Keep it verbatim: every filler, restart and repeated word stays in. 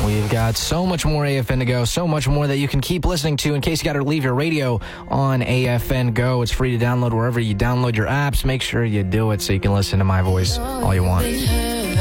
We've got so much more A F N to go, so much more that you can keep listening to in case you got to leave your radio on A F N Go. It's free to download wherever you download your apps. Make sure you do it so you can listen to my voice all you want.